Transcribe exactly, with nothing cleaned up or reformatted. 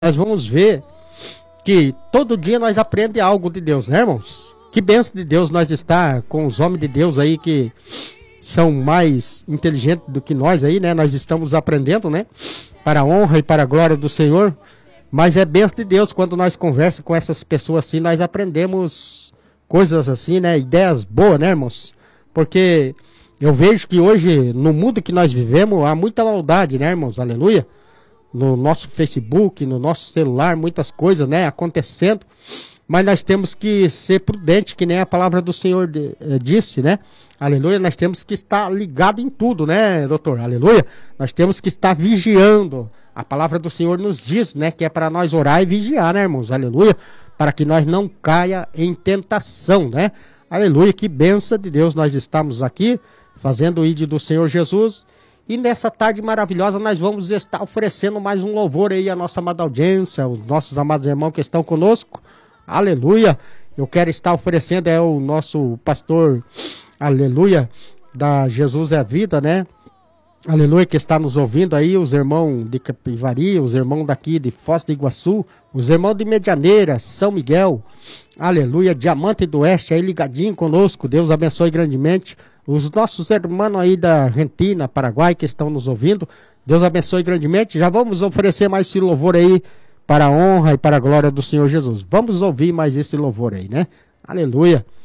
nós vamos ver que todo dia nós aprendemos algo de Deus, né, irmãos? Que bênção de Deus nós estar com os homens de Deus aí que são mais inteligentes do que nós aí, né? Nós estamos aprendendo, né? Para a honra e para a glória do Senhor. Mas é bênção de Deus quando nós conversamos com essas pessoas assim, nós aprendemos coisas assim, né? Ideias boas, né, irmãos? Porque eu vejo que hoje, no mundo que nós vivemos, há muita maldade, né, irmãos? Aleluia. No nosso Facebook, no nosso celular, muitas coisas, né, acontecendo. Mas nós temos que ser prudentes, que nem a palavra do Senhor de, eh, disse, né? Aleluia, nós temos que estar ligado em tudo, né, doutor? Aleluia. Nós temos que estar vigiando. A palavra do Senhor nos diz, né, que é para nós orar e vigiar, né, irmãos? Aleluia. Para que nós não caia em tentação, né? Aleluia, que bênção de Deus nós estamos aqui, fazendo o ídolo do Senhor Jesus. E nessa tarde maravilhosa nós vamos estar oferecendo mais um louvor aí à nossa amada audiência, os nossos amados irmãos que estão conosco. Aleluia. Eu quero estar oferecendo é o nosso pastor, aleluia, da Jesus é a Vida, né? Aleluia, que está nos ouvindo aí, os irmãos de Capivari, os irmãos daqui de Foz do Iguaçu, os irmãos de Medianeira, São Miguel, aleluia, Diamante do Oeste aí ligadinho conosco, Deus abençoe grandemente. Os nossos irmãos aí da Argentina, Paraguai, que estão nos ouvindo, Deus abençoe grandemente. Já vamos oferecer mais esse louvor aí para a honra e para a glória do Senhor Jesus. Vamos ouvir mais esse louvor aí, né? Aleluia.